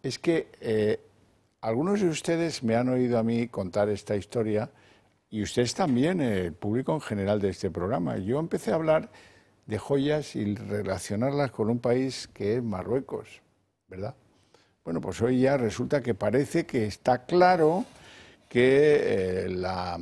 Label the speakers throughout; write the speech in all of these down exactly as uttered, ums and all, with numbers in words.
Speaker 1: es que eh, algunos de ustedes me han oído a mí contar esta historia y ustedes también, el público en general de este programa. Yo empecé a hablar de joyas y relacionarlas con un país que es Marruecos, ¿verdad? Bueno, pues hoy ya resulta que parece que está claro que eh, la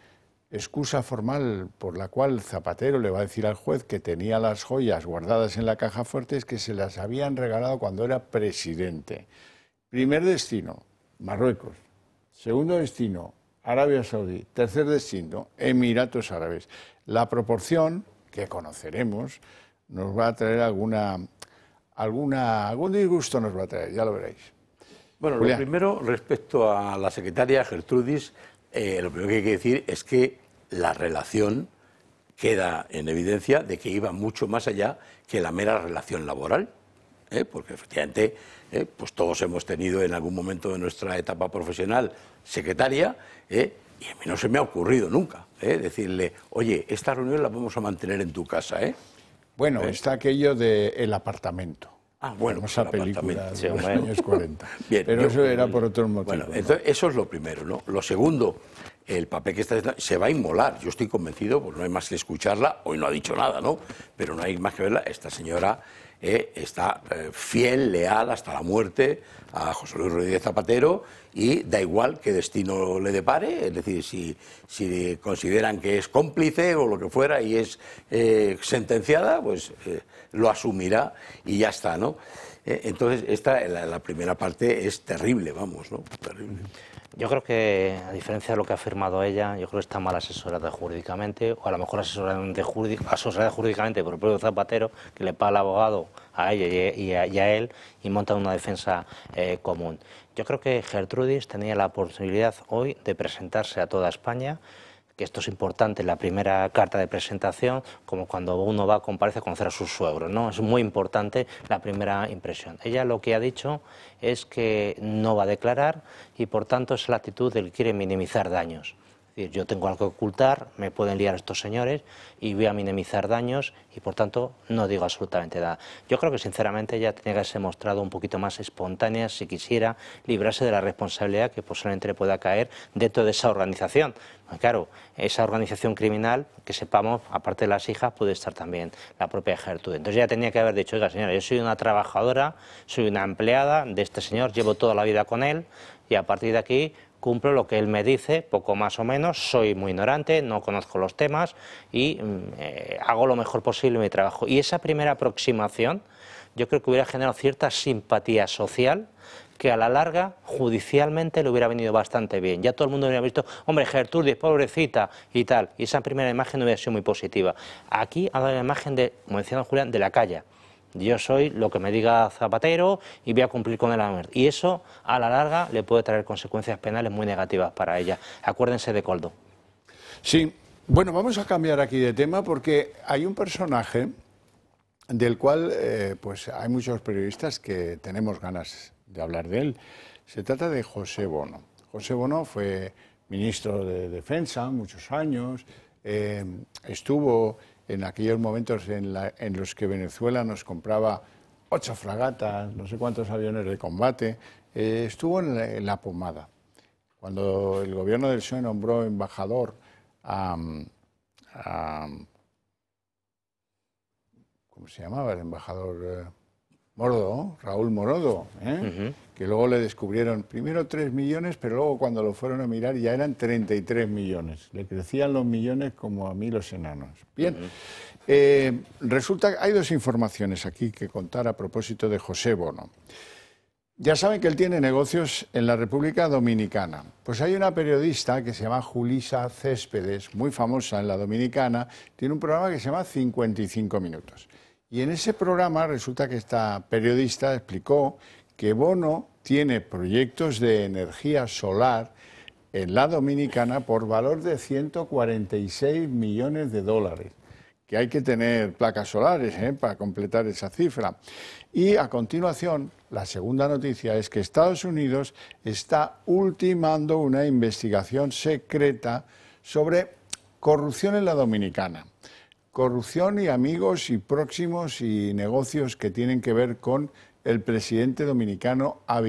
Speaker 1: excusa formal por la cual Zapatero le va a decir al juez que tenía las joyas guardadas en la caja fuerte es que se las habían regalado cuando era presidente. Primer destino, Marruecos. Segundo destino, Arabia Saudí. Tercer destino, Emiratos Árabes. La proporción, que conoceremos, nos va a traer alguna, alguna, algún disgusto, nos va a traer, ya lo veréis.
Speaker 2: Bueno,
Speaker 1: Julián.
Speaker 2: Lo primero, respecto a la secretaria Gertrudis, eh, lo primero que hay que decir es que la relación queda en evidencia de que iba mucho más allá que la mera relación laboral, ¿eh? Porque efectivamente eh, pues todos hemos tenido en algún momento de nuestra etapa profesional secretaria, ¿eh? Y a mí no se me ha ocurrido nunca ¿eh? decirle, oye, esta reunión la vamos a mantener en tu casa. ¿eh?
Speaker 1: Bueno,
Speaker 2: ¿Eh?
Speaker 1: está aquello de El apartamento.
Speaker 2: Ah, bueno,
Speaker 1: esa
Speaker 2: pues
Speaker 1: película
Speaker 2: sí,
Speaker 1: de los
Speaker 2: hombre.
Speaker 1: años cuarenta.
Speaker 2: Bien,
Speaker 1: pero
Speaker 2: yo,
Speaker 1: eso era por otros motivos.
Speaker 2: Bueno,
Speaker 1: ¿no?
Speaker 2: entonces eso es lo primero, ¿no? Lo segundo, el papel que está se va a inmolar. Yo estoy convencido, pues no hay más que escucharla. Hoy no ha dicho nada, ¿no? Pero no hay más que verla. Esta señora eh, está eh, fiel, leal hasta la muerte a José Luis Rodríguez Zapatero y da igual qué destino le depare. Es decir, si, si consideran que es cómplice o lo que fuera y es eh, sentenciada, pues eh, lo asumirá y ya está, ¿no? Entonces, esta, la, la primera parte es terrible, vamos, ¿no? Terrible.
Speaker 3: Yo creo que, a diferencia de lo que ha afirmado ella, yo creo que está mal asesorada jurídicamente, o a lo mejor asesorada, asesorada jurídicamente por el propio Zapatero, que le paga el abogado a ella y a, y a él y montan una defensa eh, común. Yo creo que Gertrudis tenía la posibilidad hoy de presentarse a toda España, que esto es importante, la primera carta de presentación, como cuando uno va a comparecer a conocer a sus suegros, ¿no? Es muy importante la primera impresión. Ella lo que ha dicho es que no va a declarar y, por tanto, es la actitud del que quiere minimizar daños. Es decir, yo tengo algo que ocultar, me pueden liar estos señores y voy a minimizar daños y, por tanto, no digo absolutamente nada. Yo creo que, sinceramente, ella tenía que haberse mostrado un poquito más espontánea si quisiera librarse de la responsabilidad que posiblemente le pueda caer dentro de esa organización. Claro, esa organización criminal, que sepamos, aparte de las hijas, puede estar también la propia Gertrude. Entonces ella tenía que haber dicho, oiga señora, yo soy una trabajadora, soy una empleada de este señor, llevo toda la vida con él y a partir de aquí cumplo lo que él me dice, poco más o menos, soy muy ignorante, no conozco los temas y eh, hago lo mejor posible mi trabajo. Y esa primera aproximación yo creo que hubiera generado cierta simpatía social que a la larga, judicialmente, le hubiera venido bastante bien. Ya todo el mundo hubiera visto, hombre, Gertrudis, pobrecita, y tal. Y esa primera imagen no hubiera sido muy positiva. Aquí ha dado la imagen de, como decía don Julián, de la calle. Yo soy lo que me diga Zapatero y voy a cumplir con él a muerte. Y eso, a la larga, le puede traer consecuencias penales muy negativas para ella. Acuérdense de Coldo.
Speaker 1: Sí, bueno, vamos a cambiar aquí de tema porque hay un personaje del cual eh, pues hay muchos periodistas que tenemos ganas de hablar de él. Se trata de José Bono. José Bono fue ministro de Defensa muchos años, eh, estuvo en aquellos momentos en, la, en los que Venezuela nos compraba ocho fragatas, no sé cuántos aviones de combate, eh, estuvo en la, en la pomada. Cuando el gobierno del P S O E nombró embajador a, a ¿cómo se llamaba el embajador? Eh, Morodo, Raúl Morodo, ¿eh? Uh-huh. Que luego le descubrieron primero tres millones, pero luego cuando lo fueron a mirar ya eran treinta y tres millones. Le crecían los millones como a mí los enanos. Bien, uh-huh. eh, resulta que hay dos informaciones aquí que contar a propósito de José Bono. Ya saben que él tiene negocios en la República Dominicana. Pues hay una periodista que se llama Julisa Céspedes, muy famosa en la Dominicana, tiene un programa que se llama cincuenta y cinco minutos. Y en ese programa resulta que esta periodista explicó que Bono tiene proyectos de energía solar en la Dominicana por valor de ciento cuarenta y seis millones de dólares. Que hay que tener placas solares ¿eh? para completar esa cifra. Y a continuación, la segunda noticia es que Estados Unidos está ultimando una investigación secreta sobre corrupción en la Dominicana. Corrupción y amigos y próximos y negocios que tienen que ver con el presidente dominicano